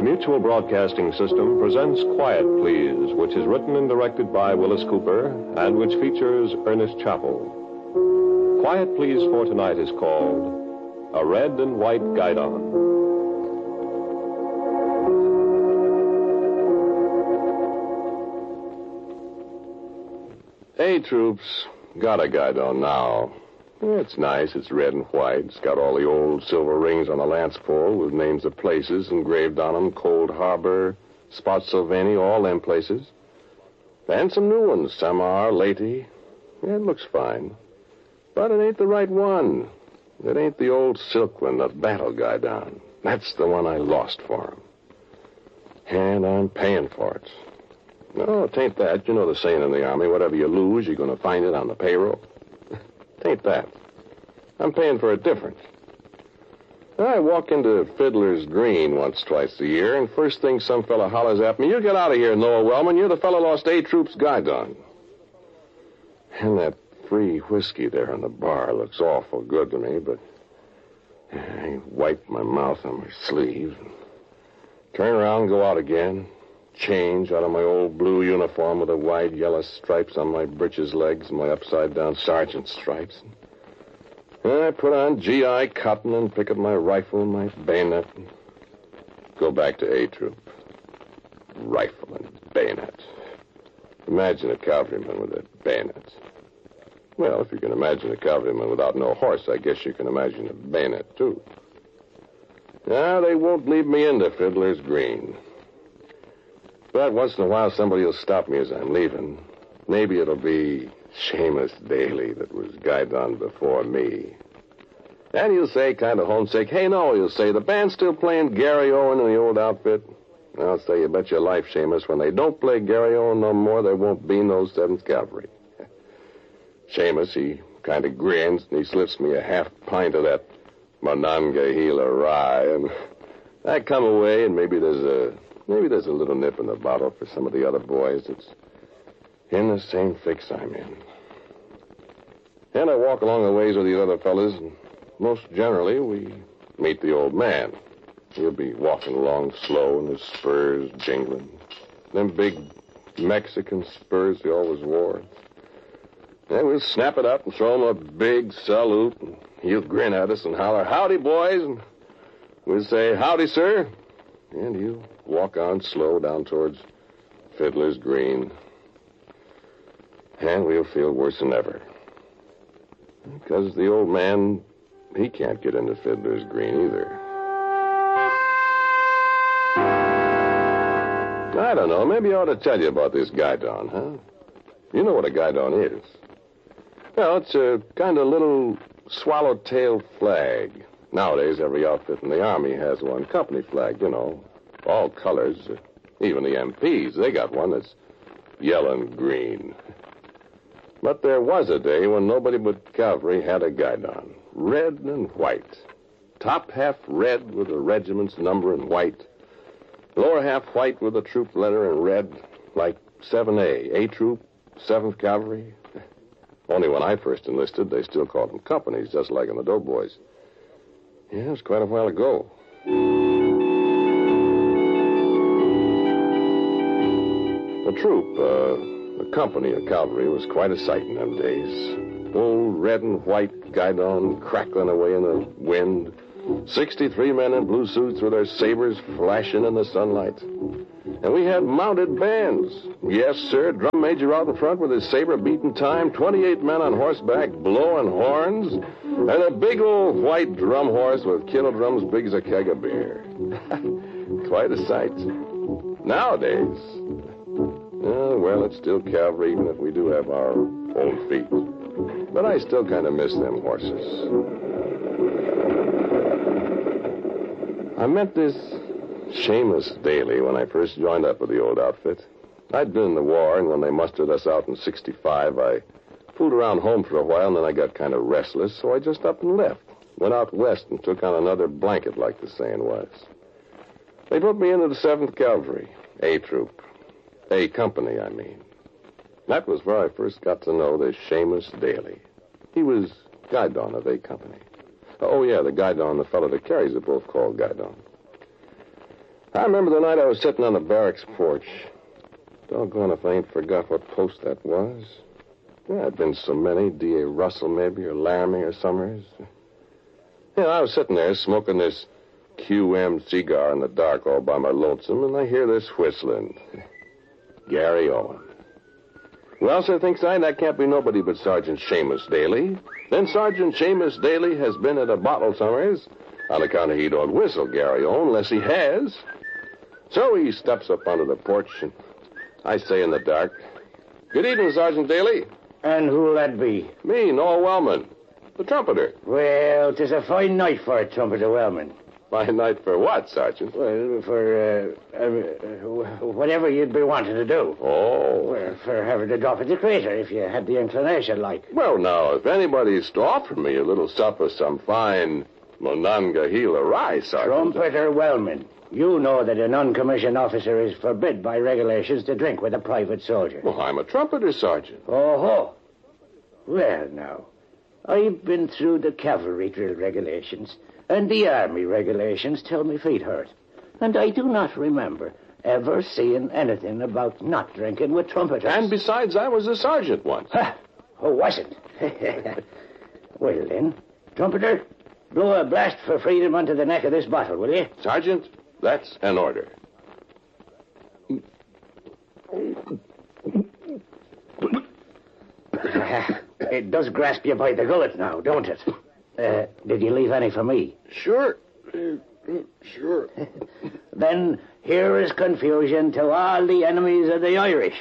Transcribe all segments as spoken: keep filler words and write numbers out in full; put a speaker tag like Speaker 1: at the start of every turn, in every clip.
Speaker 1: The Mutual Broadcasting System presents Quiet Please, which is written and directed by Willis Cooper and which features Ernest Chappell. Quiet Please for tonight is called A Red and White Guidon.
Speaker 2: Hey, troops, got a guidon now. It's nice. It's red and white. It's got all the old silver rings on the lance pole with names of places engraved on them. Cold Harbor, Spotsylvania, all them places. And some new ones. Samar, Leyte. Yeah, it looks fine. But it ain't the right one. It ain't the old silk one, the battle guidon. That's the one I lost for him. And I'm paying for it. No, it ain't that. You know the saying in the Army, whatever you lose, you're going to find it on the payroll. Ain't that. I'm paying for it different. I walk into Fiddler's Green once, twice a year, and first thing some fella hollers at me, "You get out of here, Noah Wellman. You're the fella lost A Troop's guidon." And that free whiskey there on the bar looks awful good to me, but I wipe my mouth on my sleeve, and turn around and go out again, change out of my old blue uniform with the wide yellow stripes on my breeches legs and my upside-down sergeant stripes. And I put on G I cotton and pick up my rifle and my bayonet and go back to A Troop. Rifle and bayonet. Imagine a cavalryman with a bayonet. Well, if you can imagine a cavalryman without no horse, I guess you can imagine a bayonet, too. Now, they won't leave me into Fiddler's Green. But once in a while, somebody will stop me as I'm leaving. Maybe it'll be Seamus Daly that was guidon before me. And he'll say, kind of homesick, "Hey, no," he'll say, "the band's still playing Gary Owen in the old outfit." And I'll say, "You bet your life, Seamus, when they don't play Gary Owen no more, there won't be no seventh Cavalry." Seamus, he kind of grins, and he slips me a half pint of that Monongahela rye, and I come away, and maybe there's a... Maybe there's a little nip in the bottle for some of the other boys that's in the same fix I'm in. And I walk along the ways with the other fellas, and most generally we meet the old man. He'll be walking along slow and his spurs jingling. Them big Mexican spurs he always wore. And we'll snap it up and throw him a big salute, and he'll grin at us and holler, "Howdy, boys," and we'll say, "Howdy, sir," and he'll walk on slow down towards Fiddler's Green. And we'll feel worse than ever. Because the old man, he can't get into Fiddler's Green either. I don't know, maybe I ought to tell you about this guidon, huh? You know what a guidon is. Well, it's a kind of little swallowtail flag. Nowadays, every outfit in the Army has one, company flag, you know. All colors, even the M Ps, they got one that's yellow and green. But there was a day when nobody but cavalry had a guidon, red and white. Top half red with the regiment's number in white. Lower half white with the troop letter in red, like seven A, A Troop, seventh Cavalry. Only when I first enlisted, they still called them companies, just like in the Doughboys. Yeah, it was quite a while ago. The troop, uh, the company of cavalry was quite a sight in them days. Old red and white guidon crackling away in the wind. Sixty-three men in blue suits with their sabers flashing in the sunlight. And we had mounted bands. Yes, sir, drum major out in front with his saber beating time. Twenty-eight men on horseback blowing horns. And a big old white drum horse with kettle drums big as a keg of beer. Quite a sight. Nowadays... Uh, well, it's still cavalry, even if we do have our own feet. But I still kind of miss them horses. I met this Seamus Daly when I first joined up with the old outfit. I'd been in the war, and when they mustered us out in sixty-five, I fooled around home for a while, and then I got kind of restless, so I just up and left. Went out west and took on another blanket, like the saying was. They put me into the seventh Cavalry, A Troop. A Company, I mean. That was where I first got to know this Seamus Daly. He was guidon of A Company. Oh, yeah, the guidon, the fellow that carries it, both called guidon. I remember the night I was sitting on the barracks porch. Doggone if I ain't forgot what post that was. Yeah, there'd been so many. D A. Russell, maybe, or Laramie, or Summers. Yeah, I was sitting there smoking this Q M cigar in the dark all by my lonesome, and I hear this whistling. Gary Owen. Well, sir, thinks I, that can't be nobody but Sergeant Seamus Daly. Then Sergeant Seamus Daly has been at a bottle Summers on account of he don't whistle Gary Owen unless he has. So he steps up onto the porch, and I say in the dark, "Good evening, Sergeant Daly."
Speaker 3: And who'll that be?
Speaker 2: Me, Noel Wellman, the trumpeter.
Speaker 3: Well, 'tis a fine night for a trumpeter, Wellman.
Speaker 2: Fine night for what, Sergeant?
Speaker 3: Well, for uh, uh, whatever you'd be wanting to do.
Speaker 2: Oh.
Speaker 3: Well, for having to drop at the crater if you had the inclination, like.
Speaker 2: Well, now, if anybody's to offer me a little supper, some fine Monongahela rye, Sergeant.
Speaker 3: Trumpeter Wellman, you know that a non-commissioned officer is forbid by regulations to drink with a private soldier.
Speaker 2: Well, I'm a trumpeter, Sergeant.
Speaker 3: Oh-ho. Well, now, I've been through the cavalry drill regulations, and the army regulations till my feet hurt. And I do not remember ever seeing anything about not drinking with trumpeters.
Speaker 2: And besides, I was a sergeant once.
Speaker 3: Ha! Who wasn't? Well, then, trumpeter, blow a blast for freedom onto the neck of this bottle, will you?
Speaker 2: Sergeant, that's an order.
Speaker 3: It does grasp you by the gullet now, don't it? Uh, did you leave any for me?
Speaker 2: Sure. Uh, sure.
Speaker 3: Then here is confusion to all the enemies of the Irish.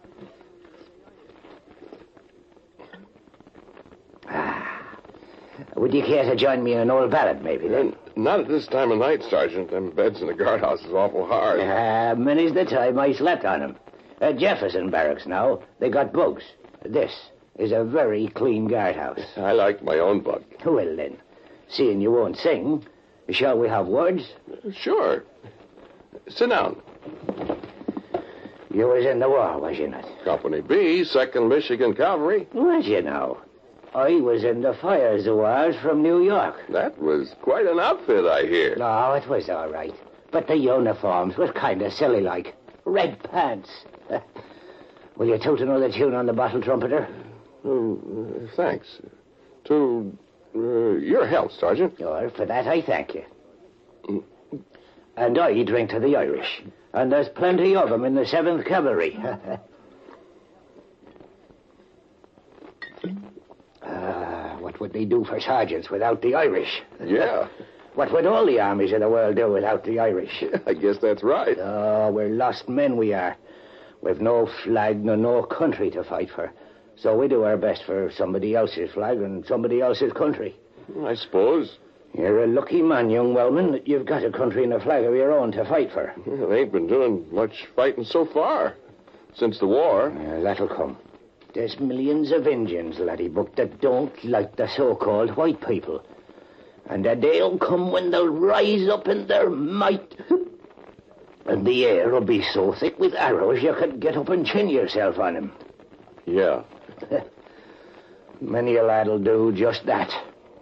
Speaker 3: Ah. Would you care to join me in an old ballad, maybe, then?
Speaker 2: Not at this time of night, Sergeant. Them beds in the guardhouse is awful hard.
Speaker 3: Ah, many's the time I slept on them. At Jefferson Barracks now, they got bugs. This is a very clean guardhouse.
Speaker 2: I like my own bug.
Speaker 3: Well, then, seeing you won't sing, shall we have words?
Speaker 2: Sure. Sit down.
Speaker 3: You was in the war, was you not?
Speaker 2: Company B, second Michigan Cavalry.
Speaker 3: Was you now? I was in the fire zouaves from New York.
Speaker 2: That was quite an outfit, I hear.
Speaker 3: Oh, it was all right. But the uniforms was kind of silly-like. Red pants. Will you toot another tune on the bottle, trumpeter?
Speaker 2: Oh, uh, thanks. To uh, your health, Sergeant.
Speaker 3: Oh, for that I thank you. Mm. And I drink to the Irish. And there's plenty of them in the seventh Cavalry. Ah, what would they do for sergeants without the Irish?
Speaker 2: Yeah.
Speaker 3: What would all the armies of the world do without the Irish?
Speaker 2: I guess that's right.
Speaker 3: Oh, we're lost men, we are. We've no flag nor no country to fight for. So we do our best for somebody else's flag and somebody else's country.
Speaker 2: I suppose.
Speaker 3: You're a lucky man, young Wellman, that you've got a country and a flag of your own to fight for.
Speaker 2: Well, they ain't been doing much fighting so far. Since the war.
Speaker 3: Uh, that'll come. There's millions of Indians, laddie Buck, that don't like the so-called white people. And a day'll come when they'll rise up in their might. And the air will be so thick with arrows you could get up and chin yourself on him.
Speaker 2: Yeah.
Speaker 3: Many a lad'll do just that.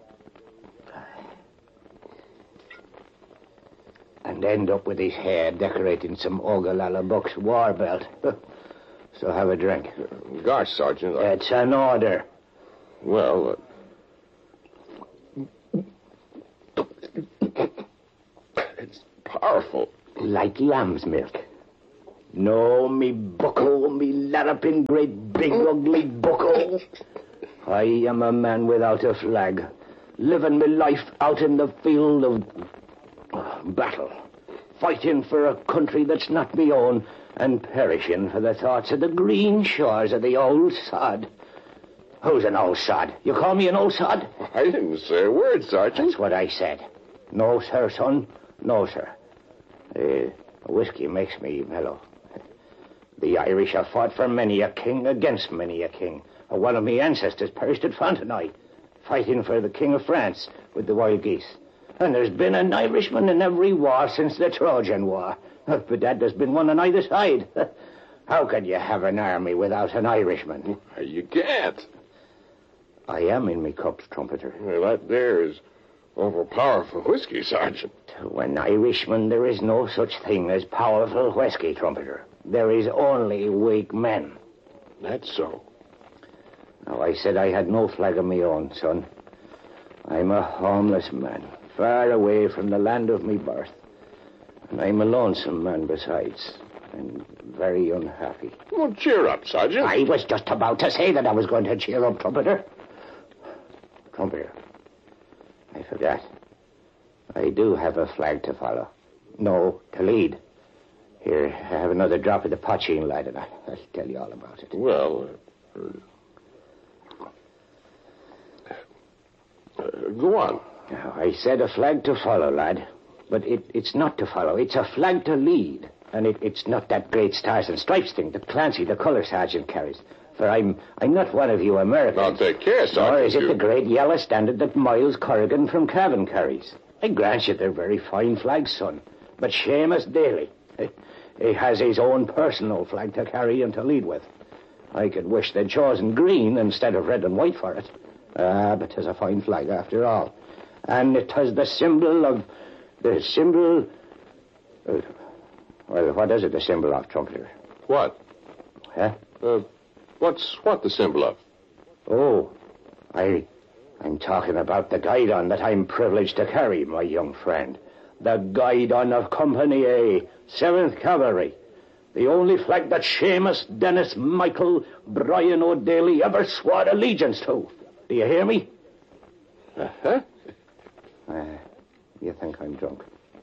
Speaker 3: And end up with his hair decorating some Ogallala Buck's war belt. So have a drink.
Speaker 2: Uh, gosh, Sergeant. I...
Speaker 3: It's an order.
Speaker 2: Well, uh... it's powerful.
Speaker 3: Like lamb's milk. No, me bucko, me larrapin, great big ugly bucko. I am a man without a flag, living my life out in the field of uh, battle, fighting for a country that's not me own, and perishing for the thoughts of the green shores of the old sod. Who's an old sod? You call me an old sod?
Speaker 2: I didn't say a word, Sergeant.
Speaker 3: That's what I said. No, sir, son. No, sir. Uh, whiskey makes me mellow. The Irish have fought for many a king against many a king. One of my ancestors perished at Fontenoy, fighting for the King of France with the wild geese. And there's been an Irishman in every war since the Trojan War. But Dad, there's been one on either side. How can you have an army without an Irishman?
Speaker 2: You can't.
Speaker 3: I am in me cups, trumpeter.
Speaker 2: Well, that there is Awful powerful whiskey, Sergeant.
Speaker 3: To an Irishman, there is no such thing as powerful whiskey, Trumpeter. There is only weak men.
Speaker 2: That's so.
Speaker 3: Now, I said I had no flag of my own, son. I'm a homeless man, far away from the land of me birth. And I'm a lonesome man besides, and very unhappy.
Speaker 2: Well, cheer up, Sergeant.
Speaker 3: I was just about to say that I was going to cheer up, Trumpeter. Trumpeter, I forgot. I do have a flag to follow. No, to lead. Here, I have another drop of the poaching, lad, and I'll, I'll tell you all about it.
Speaker 2: Well, uh, uh, go on.
Speaker 3: Now, I said a flag to follow, lad. But it, it's not to follow. It's a flag to lead. And it, it's not that great stars and stripes thing that Clancy, the colour sergeant, carries. For I'm I'm not one of you Americans.
Speaker 2: Now, take care, Sergeant.
Speaker 3: Nor is it
Speaker 2: you...
Speaker 3: the great yellow standard that Miles Corrigan from Cavan carries. I grant you they're very fine flags, son. But Seamus Daly, he, he has his own personal flag to carry and to lead with. I could wish they'd chosen green instead of red and white for it. Ah, but 'tis a fine flag after all. And it has the symbol of... The symbol... Uh, well, what is it the symbol of, Trumpeter?
Speaker 2: What?
Speaker 3: Huh?
Speaker 2: Uh, what's what the symbol of?
Speaker 3: Oh, I... I'm talking about the guidon that I'm privileged to carry, my young friend. The guidon of Company A, seventh Cavalry. The only flag that Seamus, Dennis, Michael, Brian O'Daly ever swore allegiance to. Do you hear me?
Speaker 2: Uh-huh.
Speaker 3: Uh, you think I'm drunk?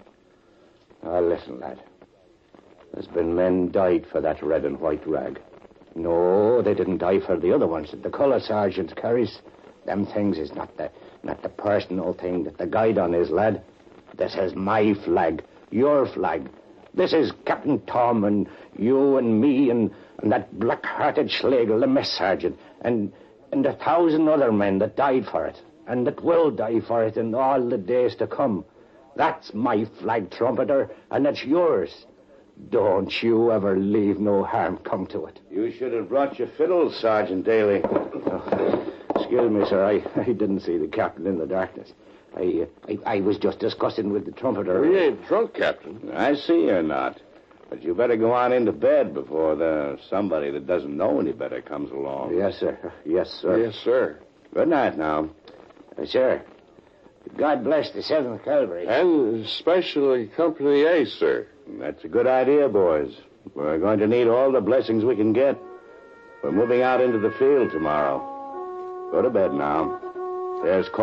Speaker 3: Oh, listen, lad. There's been men died for that red and white rag. No, they didn't die for the other ones that the colour sergeant carries. Them things is not the not the personal thing that the guidon is, lad. This is my flag, your flag. This is Captain Tom and you and me and, and that black-hearted Schlegel, the mess sergeant, and and a thousand other men that died for it, and that will die for it in all the days to come. That's my flag, Trumpeter, and it's yours. Don't you ever leave no harm come to it.
Speaker 4: You should have brought your fiddles, Sergeant Daly.
Speaker 3: Oh, excuse me, sir. I, I didn't see the captain in the darkness. I, uh, I I was just discussing with the trumpeter.
Speaker 2: We ain't drunk, Captain.
Speaker 4: I see you're not. But you better go on into bed before the somebody that doesn't know any better comes along.
Speaker 3: Yes, sir. Yes, sir.
Speaker 2: Yes, sir.
Speaker 4: Good night now.
Speaker 3: Uh, sir, God bless the seventh Cavalry.
Speaker 2: And especially Company A, sir.
Speaker 4: That's a good idea, boys. We're going to need all the blessings we can get. We're moving out into the field tomorrow. Go to bed now. There's